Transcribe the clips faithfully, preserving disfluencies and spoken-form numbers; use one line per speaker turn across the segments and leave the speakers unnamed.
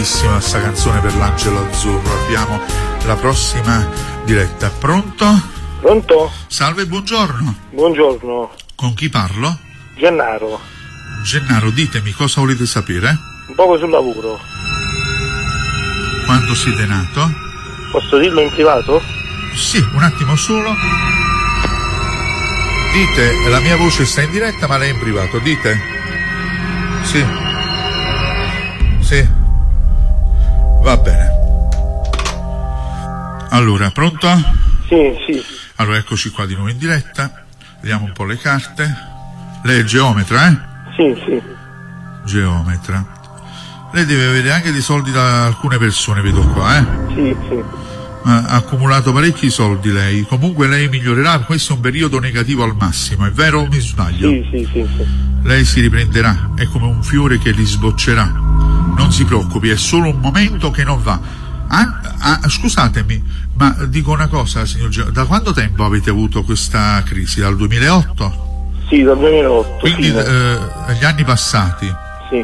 bellissima sta canzone per l'Angelo Azzurro. Abbiamo la prossima diretta. Pronto?
Pronto?
Salve, buongiorno.
Buongiorno.
Con chi parlo?
Gennaro.
Gennaro, ditemi cosa volete sapere?
Un poco sul lavoro.
Quando siete nato?
Posso dirlo in privato?
Sì, un attimo solo. Dite, la mia voce sta in diretta ma lei è in privato, dite? Sì. Sì. Va bene. Allora, pronto?
Sì, sì.
Allora, eccoci qua di nuovo in diretta. Vediamo un po' le carte. Lei è geometra, eh?
Sì, sì.
Geometra. Lei deve avere anche dei soldi da alcune persone, vedo qua, eh?
Sì, sì.
Ha accumulato parecchi soldi lei. Comunque lei migliorerà, questo è un periodo negativo al massimo, è vero o mi sbaglio?
Sì, sì, sì, sì.
Lei si riprenderà, è come un fiore che risboccerà. Non si preoccupi, è solo un momento che non va. Ah, ah, scusatemi, ma dico una cosa, signor Gio, da quanto tempo avete avuto questa crisi? Dal duemilaotto?
Sì, dal duemilaotto.
Quindi
sì,
eh, gli anni passati?
Sì.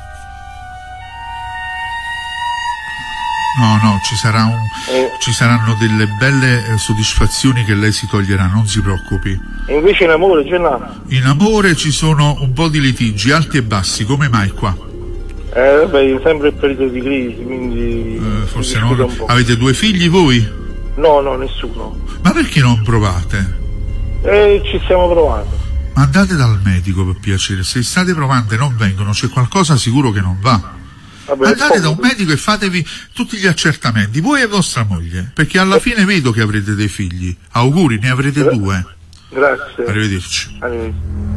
No, no, ci sarà un,
Eh.
ci saranno delle belle eh, soddisfazioni che lei si toglierà, non si preoccupi.
E invece in amore, Gennaro?
In amore ci sono un po' di litigi, alti e bassi, come mai qua?
Eh, vabbè, sempre il periodo di crisi, quindi...
Eh, forse
si discute
non.
un po'.
Avete due figli voi?
No, no, nessuno.
Ma perché non provate?
Eh, ci stiamo provando.
Andate dal medico per piacere, se state provando e non vengono, c'è qualcosa sicuro che non va.
Vabbè,
Andate da un
poco.
medico e fatevi tutti gli accertamenti, voi e vostra moglie, perché alla fine vedo che avrete dei figli. Auguri, ne avrete due.
Grazie.
Arrivederci.
Arrivederci.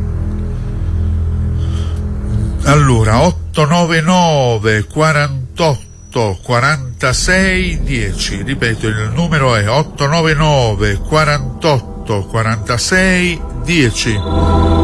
Allora, otto nove nove quarantotto quarantasei dieci, ripeto, il numero è otto nove nove quarantotto quarantasei dieci.